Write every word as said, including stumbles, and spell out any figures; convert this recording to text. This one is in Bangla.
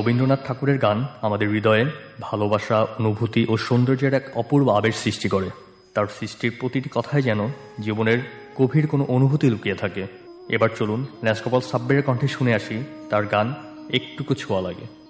রবীন্দ্রনাথ ঠাকুরের গান আমাদের হৃদয়ে ভালোবাসা, অনুভূতি ও সৌন্দর্যের এক অপূর্ব আবেগ সৃষ্টি করে। তার সৃষ্টির প্রতিটি কথায় যেন জীবনের গভীর কোনো অনুভূতি লুকিয়ে থাকে। এবার চলুন ন্যাসকোপাল সাব্বিরের কণ্ঠে শুনে আসি তার গান একটুকু ছোঁয়া লাগে।